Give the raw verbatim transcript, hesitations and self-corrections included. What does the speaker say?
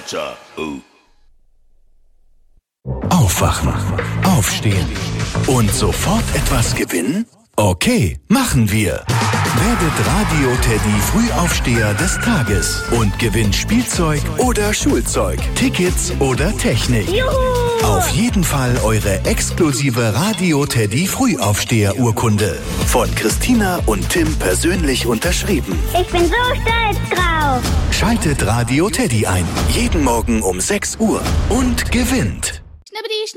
cha-cha, ooh. Aufwachen, aufstehen und sofort etwas gewinnen? Okay, machen wir. Werdet Radio Teddy Frühaufsteher des Tages und gewinnt Spielzeug oder Schulzeug, Tickets oder Technik. Juhu! Auf jeden Fall eure exklusive Radio Teddy Frühaufsteher-Urkunde. Von Christina und Tim persönlich unterschrieben. Ich bin so stolz drauf. Schaltet Radio Teddy ein. Jeden Morgen um sechs Uhr und gewinnt.